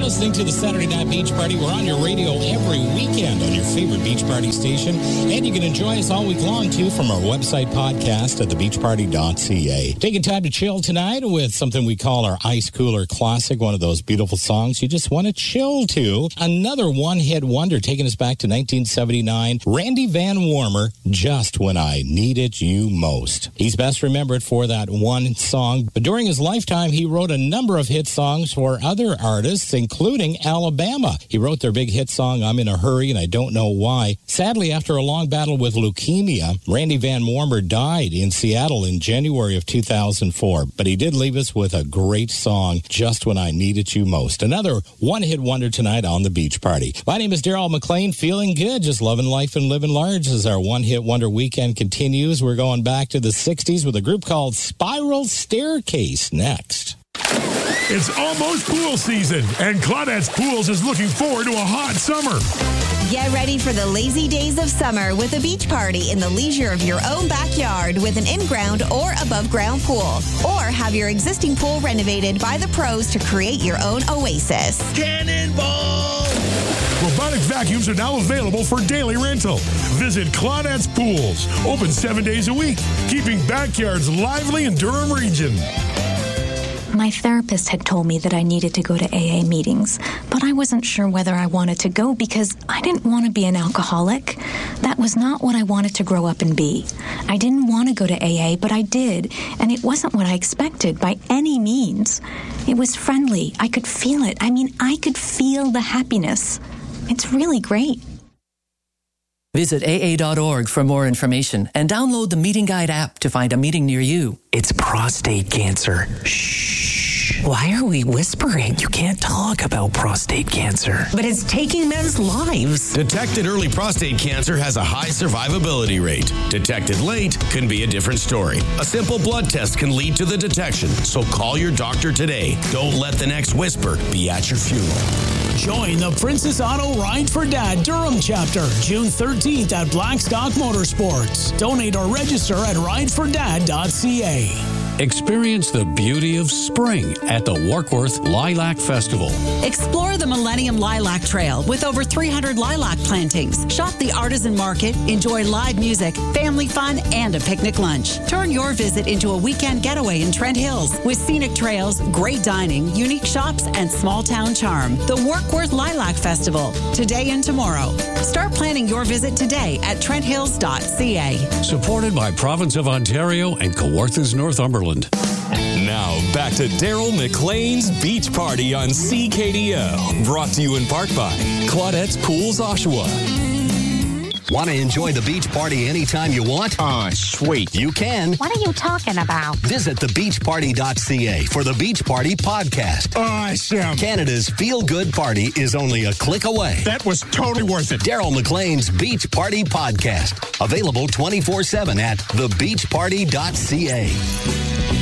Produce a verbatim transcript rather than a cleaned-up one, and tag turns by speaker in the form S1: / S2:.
S1: listening to the Saturday Night Beach Party. We're on your radio every weekend on your favorite beach party station. And you can enjoy us all week long, too, from our website podcast at the beach party dot c a. Taking time to chill tonight with something we call our Ice Cooler Classic, one of those beautiful songs you just want to chill to. Another one-hit wonder taking us back to nineteen seventy-nine. Randy Van Warmer, Just When I Needed You Most. He's best remembered for that one song, but during his lifetime, he wrote a number of hit songs for other artists, including Alabama. He wrote their big hit song, I'm in a Hurry, and I Don't Know Why. Sadly, after a long battle with leukemia, Randy Van Warmer died in Seattle in January of two thousand four, but he did leave us with a great song, Just When I Needed You Most. Another one-hit wonder tonight on the Beach Party. My name is Daryl McLean, feeling good, just loving life and living large as our one-hit wonder weekend continues. We're going back to the sixties with a group called Spiral Staircase next.
S2: It's almost pool season, and Claudette's Pools is looking forward to a hot summer.
S3: Get ready for the lazy days of summer with a beach party in the leisure of your own backyard with an in-ground or above-ground pool. Or have your existing pool renovated by the pros to create your own oasis.
S2: Cannonball! Robotic vacuums are now available for daily rental. Visit Claudette's Pools, open seven days a week, keeping backyards lively in Durham region.
S4: My therapist had told me that I needed to go to A A meetings, but I wasn't sure whether I wanted to go because I didn't want to be an alcoholic. That was not what I wanted to grow up and be. I didn't want to go to A A, but I did, and it wasn't what I expected by any means. It was friendly. I could feel it. I mean, I could feel the happiness. It's really great.
S5: Visit A A dot org for more information and download the Meeting Guide app to find a meeting near you.
S6: It's prostate cancer. Shh. Why are we whispering? You can't talk about prostate cancer.
S7: But it's taking men's lives.
S8: Detected early prostate cancer has a high survivability rate. Detected late can be a different story. A simple blood test can lead to the detection, so call your doctor today. Don't let the next whisper be at your funeral.
S9: Join the Princess Auto Ride for Dad Durham chapter June thirteenth at Blackstock Motorsports. Donate or register at ride for dad dot c a.
S10: Experience the beauty of spring at the Warkworth Lilac Festival.
S11: Explore the Millennium Lilac Trail with over three hundred lilac plantings. Shop the artisan market, enjoy live music, family fun, and a picnic lunch. Turn your visit into a weekend getaway in Trent Hills with scenic trails, great dining, unique shops, and small town charm. The Warkworth Lilac Festival, today and tomorrow. Start planning your visit today at trent hills dot c a.
S10: Supported by Province of Ontario and Kawarthas Northumberland.
S12: Now, back to Daryl McLean's Beach Party on C K D O. Brought to you in part by Claudette's Pools, Oshawa.
S13: Want to enjoy the beach party anytime you want?
S14: Oh, sweet.
S13: You can.
S15: What are you talking about?
S13: Visit the beach party dot c a for the Beach Party podcast.
S14: Awesome.
S13: Canada's feel-good party is only a click away.
S14: That was totally worth it.
S13: Daryl McLean's Beach Party podcast. Available twenty-four seven at the beach party dot c a.